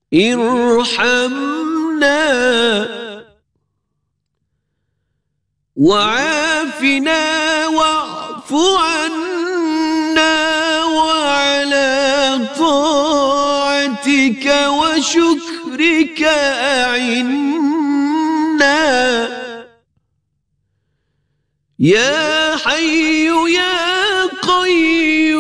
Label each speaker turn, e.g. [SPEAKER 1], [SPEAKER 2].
[SPEAKER 1] ارحمنا وعافنا واعف عنا وعلى طاعتك وشكرك أعنا يا حي يا قيوم